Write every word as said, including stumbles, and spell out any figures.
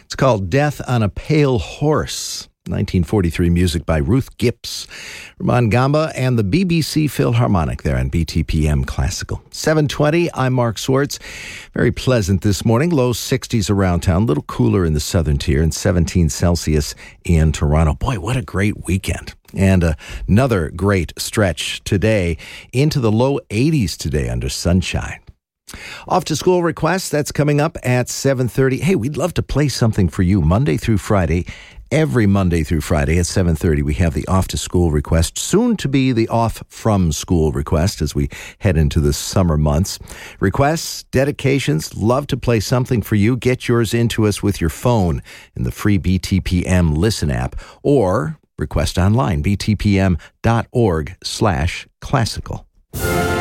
It's called Death on a Pale Horse. nineteen forty-three music by Ruth Gibbs, Ramon Gamba, and the B B C Philharmonic there on B T P M Classical. seven twenty, I'm Mark Swartz. Very pleasant this morning. Low sixties around town, a little cooler in the southern tier, and seventeen Celsius in Toronto. Boy, what a great weekend. And uh, another great stretch today into the low eighties today under sunshine. Off to school requests, that's coming up at seven thirty. Hey, we'd love to play something for you Monday through Friday. Every Monday through Friday at seven thirty, we have the off to school request, soon to be the off from school request as we head into the summer months. Requests, dedications, love to play something for you. Get yours into us with your phone in the free B T P M Listen app or request online, btpm.org slash classical.